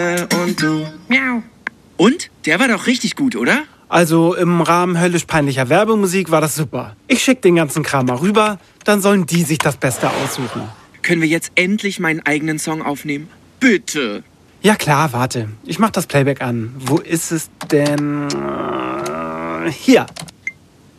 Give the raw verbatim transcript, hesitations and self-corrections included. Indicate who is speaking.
Speaker 1: Und du. Miau. Und? Der war doch richtig gut, oder?
Speaker 2: Also im Rahmen höllisch peinlicher Werbemusik war das super. Ich schick den ganzen Kram mal rüber, dann sollen die sich das Beste aussuchen.
Speaker 1: Können wir jetzt endlich meinen eigenen Song aufnehmen? Bitte.
Speaker 2: Ja klar, warte. Ich mach das Playback an. Wo ist es denn? Äh, Hier.